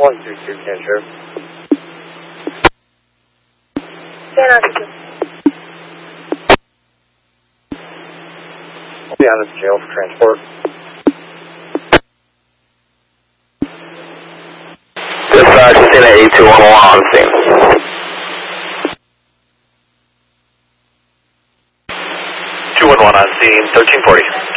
122, can Sheriff. Stand on to I'll be on this jail for transport. Dispatch, Cena 8211 on scene. 211 on scene, 1340.